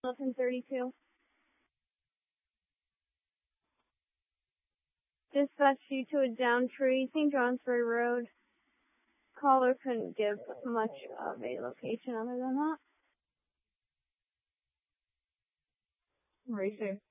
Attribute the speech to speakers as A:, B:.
A: Hamilton 32. Dispatched you to a downed tree, St. Johnsbury Road. Caller couldn't give much of a location other than that.
B: Racing.